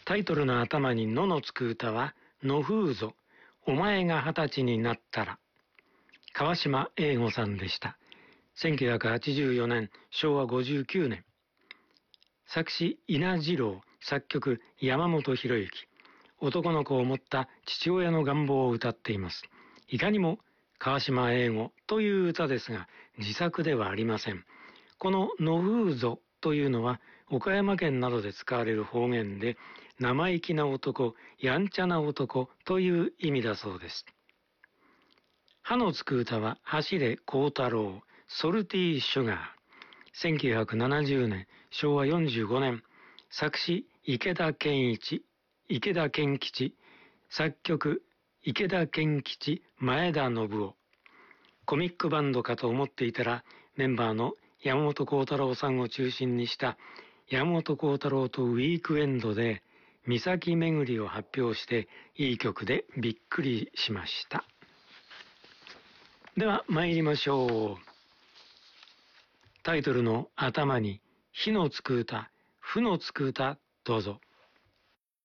タイトルの頭にののつく歌は、の風ぞ、お前が20歳になったら。川島英吾さんでした。1984年、昭和59年。作詞、稲次郎、作曲、山本博之。男の子を持った父親の願望を歌っています。いかにも川島英吾という歌ですが、自作ではありません。このの風ぞというのは、岡山県などで使われる方言で、生意気な男、やんちゃな男という意味だそうです。歯のつく歌は、走れ幸太郎、ソルティーシュガー。1970年、昭和45年。作詞、池田健吉。作曲、池田健吉、前田信夫。コミックバンドかと思っていたら、メンバーの山本幸太郎さんを中心にした山本幸太郎とウィークエンドで岬巡りを発表して、いい曲でびっくりしました。では参りましょう。タイトルの頭に火のつく歌、負のつく歌、どうぞ。